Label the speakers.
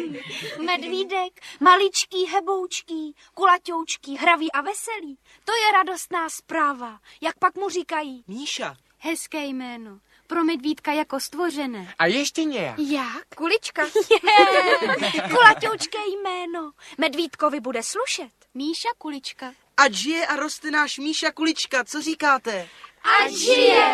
Speaker 1: Medvídek, maličký, heboučký, kulatoučký, hravý a veselý. To je radostná zpráva. Jak pak mu říkají?
Speaker 2: Míša.
Speaker 3: Hezké jméno. Pro medvídka jako stvořené.
Speaker 4: A ještě nějak.
Speaker 3: Jak?
Speaker 1: Kulička. Kulatoučké jméno. Medvídkovi bude slušet.
Speaker 3: Míša Kulička.
Speaker 2: Ať žije a roste náš Míša Kulička, co říkáte?
Speaker 1: Ať žije!